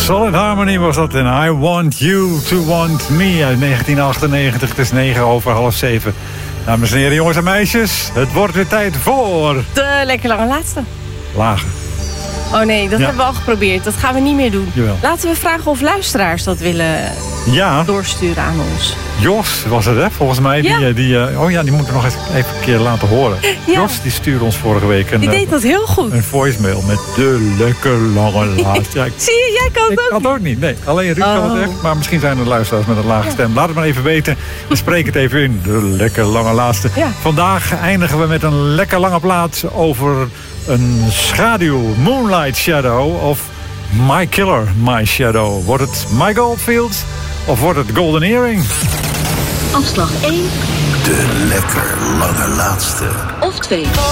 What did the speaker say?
Solid Harmony was dat in I Want You to Want Me uit 1998. Het is 7:09. Dames en heren, jongens en meisjes, het wordt weer tijd voor... De lekker lange laatste. Lager. Oh nee, dat hebben we al geprobeerd. Dat gaan we niet meer doen. Jawel. Laten we vragen of luisteraars dat willen doorsturen aan ons. Jos was het, hè? Volgens mij. Ja. Die moeten we nog even een keer laten horen. Ja. Jos, die stuurde ons vorige week Die deed dat heel goed. een voicemail met de lekker lange laatste. Ja, Zie je, jij kan ik het ook. kan het ook niet. Nee, alleen Ruud kan het echt. Maar misschien zijn er luisteraars met een lage stem. Laat het maar even weten. We spreken het even in. De lekker lange laatste. Ja. Vandaag eindigen we met een lekker lange plaat over een schaduw. Moonlight Shadow of My Killer, My Shadow. Wordt het My Goldfield of wordt het Golden Earring? Afslag 1. De lekker lange laatste. Of 2.